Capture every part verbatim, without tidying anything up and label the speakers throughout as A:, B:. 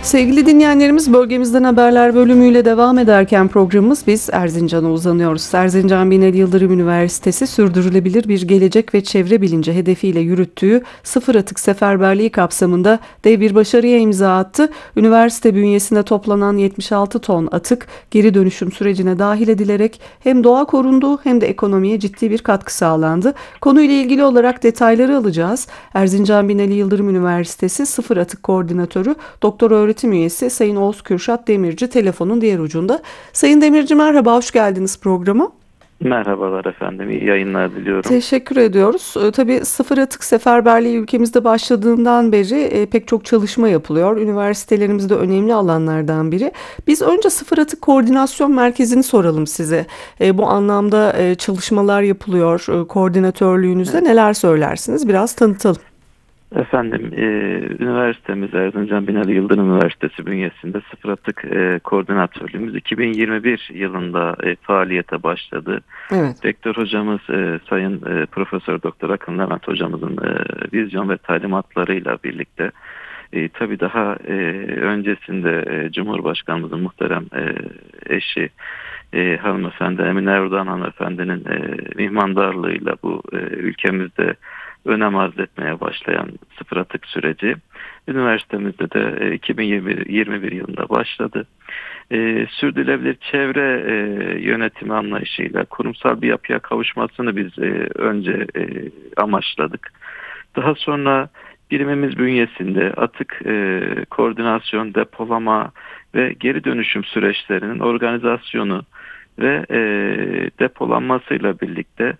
A: Sevgili dinleyenlerimiz, bölgemizden haberler bölümüyle devam ederken programımız biz Erzincan'a uzanıyoruz. Erzincan Binali Yıldırım Üniversitesi sürdürülebilir bir gelecek ve çevre bilinci hedefiyle yürüttüğü sıfır atık seferberliği kapsamında dev bir başarıya imza attı. Üniversite bünyesinde toplanan yetmiş altı ton atık geri dönüşüm sürecine dahil edilerek hem doğa korundu hem de ekonomiye ciddi bir katkı sağlandı. Konuyla ilgili olarak detayları alacağız. Erzincan Binali Yıldırım Üniversitesi Sıfır Atık Koordinatörü Doktor Öğretim Üyesi Sayın Oğuz Kürşat Demirci telefonun diğer ucunda. Sayın Demirci, merhaba, hoş geldiniz programa.
B: Merhabalar efendim, iyi yayınlar diliyorum.
A: Teşekkür ediyoruz. E, tabii sıfır atık seferberliği ülkemizde başladığından beri e, pek çok çalışma yapılıyor. Üniversitelerimizde önemli alanlardan biri. Biz önce sıfır atık koordinasyon merkezini soralım size. E, bu anlamda e, çalışmalar yapılıyor. E, koordinatörlüğünüzde
B: Evet.
A: neler söylersiniz? Biraz tanıtalım.
B: Efendim, e, üniversitemiz Erzincan Binali Yıldırım Üniversitesi bünyesinde Sıfır Atık e, Koordinatörlüğümüz iki bin yirmi bir yılında e, faaliyete başladı.
A: Evet.
B: Rektör hocamız e, Sayın e, Profesör Doktor Akın Levent hocamızın e, vizyon ve talimatlarıyla birlikte e, tabii daha e, öncesinde e, Cumhurbaşkanımızın muhterem e, eşi e, hanımefendi Emine Erdoğan hanımefendinin e, mihmandarlığıyla bu e, ülkemizde önem arz etmeye başlayan sıfır atık süreci üniversitemizde de e, iki bin yirmi bir yılında başladı. E, sürdürülebilir çevre e, yönetimi anlayışıyla kurumsal bir yapıya kavuşmasını biz e, önce e, amaçladık. Daha sonra birimimiz bünyesinde atık e, koordinasyon, depolama ve geri dönüşüm süreçlerinin organizasyonu ve e, depolanmasıyla birlikte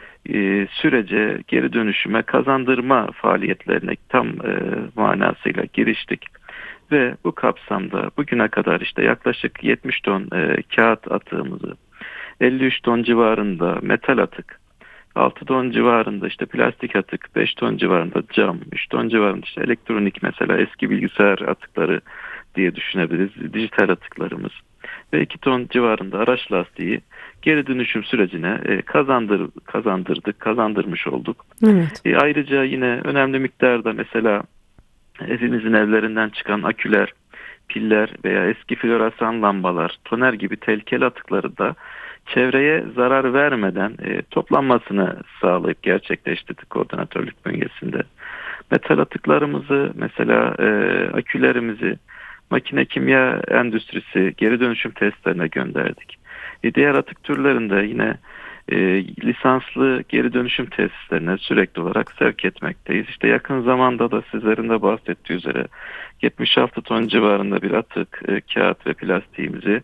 B: e, sürece, geri dönüşüme kazandırma faaliyetlerine tam e, manasıyla giriştik. Ve bu kapsamda bugüne kadar işte yaklaşık yetmiş ton e, kağıt atığımızı, elli üç ton civarında metal atık, altı ton civarında işte plastik atık, beş ton civarında cam, üç ton civarında işte elektronik, mesela eski bilgisayar atıkları diye düşünebiliriz, dijital atıklarımız ve iki ton civarında araç lastiği geri dönüşüm sürecine e, kazandır, kazandırdık, kazandırmış olduk.
A: Evet.
B: E, ayrıca yine önemli miktarda mesela evimizin evlerinden çıkan aküler, piller veya eski floresan lambalar, toner gibi tehlikeli atıkları da çevreye zarar vermeden e, toplanmasını sağlayıp gerçekleştirdik koordinatörlük bünyesinde. Metal atıklarımızı, mesela e, akülerimizi makine kimya endüstrisi geri dönüşüm testlerine gönderdik. E, diğer atık türlerinde yine e, lisanslı geri dönüşüm tesislerine sürekli olarak sevk etmekteyiz. İşte yakın zamanda da sizlerin de bahsettiği üzere yetmiş altı ton civarında bir atık, e, kağıt ve plastiğimizi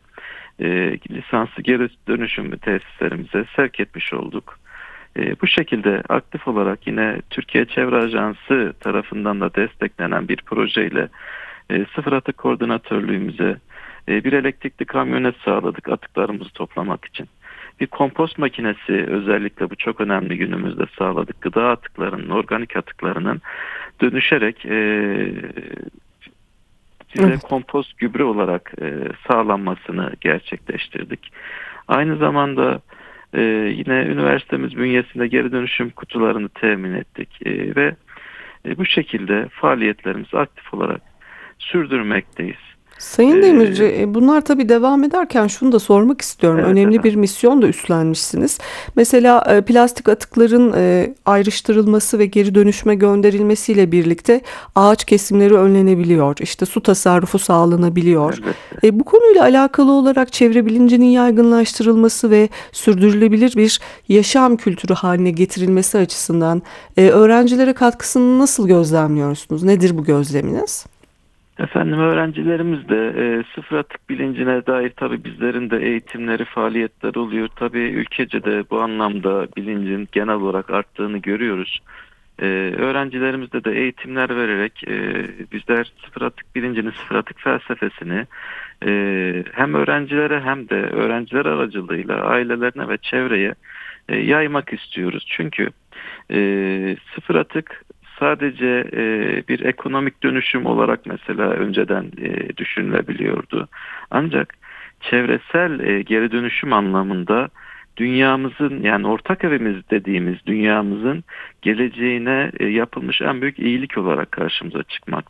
B: e, lisanslı geri dönüşüm tesislerimize sevk etmiş olduk. E, bu şekilde aktif olarak yine Türkiye Çevre Ajansı tarafından da desteklenen bir projeyle e, sıfır atık koordinatörlüğümüze e, bir elektrikli kamyonet sağladık atıklarımızı toplamak için. Bir kompost makinesi özellikle bu çok önemli günümüzde sağladık. Gıda atıklarının, organik atıklarının dönüşerek e, bize
A: Evet.
B: kompost gübre olarak e, sağlanmasını gerçekleştirdik. Aynı zamanda e, yine üniversitemiz bünyesinde geri dönüşüm kutularını temin ettik e, ve e, bu şekilde faaliyetlerimizi aktif olarak sürdürmekteyiz.
A: Sayın
B: Ee,
A: Demirci, e, bunlar tabii devam ederken şunu da sormak istiyorum.
B: evet
A: Önemli bir
B: efendim.
A: misyon da üstlenmişsiniz. Mesela e, plastik atıkların e, ayrıştırılması ve geri dönüşüme gönderilmesiyle birlikte ağaç kesimleri önlenebiliyor. İşte su tasarrufu sağlanabiliyor.
B: Elbette.
A: E, bu konuyla alakalı olarak çevre bilincinin yaygınlaştırılması ve sürdürülebilir bir yaşam kültürü haline getirilmesi açısından e, öğrencilere katkısını nasıl gözlemliyorsunuz? Nedir bu gözleminiz?
B: Efendim, öğrencilerimiz de e, sıfır atık bilincine dair tabii bizlerin de eğitimleri, faaliyetleri oluyor. Tabii ülkece de bu anlamda bilincin genel olarak arttığını görüyoruz. E, öğrencilerimizde de eğitimler vererek e, bizler sıfır atık bilincini, sıfır atık felsefesini e, hem öğrencilere hem de öğrenciler aracılığıyla ailelerine ve çevreye e, yaymak istiyoruz. Çünkü e, sıfır atık sadece e, bir ekonomik dönüşüm olarak mesela önceden e, düşünülebiliyordu. Ancak çevresel e, geri dönüşüm anlamında dünyamızın, yani ortak evimiz dediğimiz dünyamızın geleceğine e, yapılmış en büyük iyilik olarak karşımıza çıkmakta.